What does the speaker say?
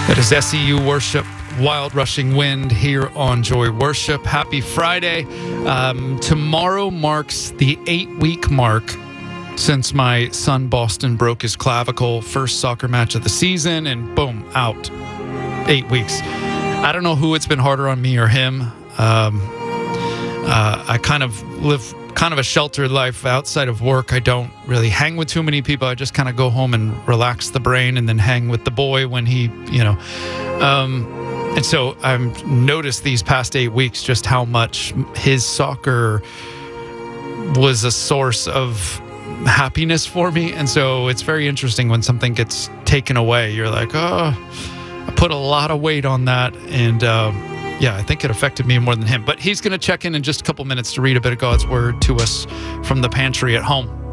It is SEU Worship, Wild Rushing Wind here on Joy Worship. Happy Friday. Tomorrow marks the 8-week mark since my son Boston broke his clavicle. First soccer match of the season, and boom, out. 8 weeks. I don't know who it's been harder on, me or him. I kind of live a sheltered life outside of work. I don't really hang with too many people. I just kind of go home and relax the brain and then hang with the boy when he, and so I've noticed these past 8 weeks just how much his soccer was a source of happiness for me. And so it's very interesting when something gets taken away. You're like, oh, I put a lot of weight on that. And I think it affected me more than him. But he's going to check in just a couple minutes to read a bit of God's word to us from the pantry at home.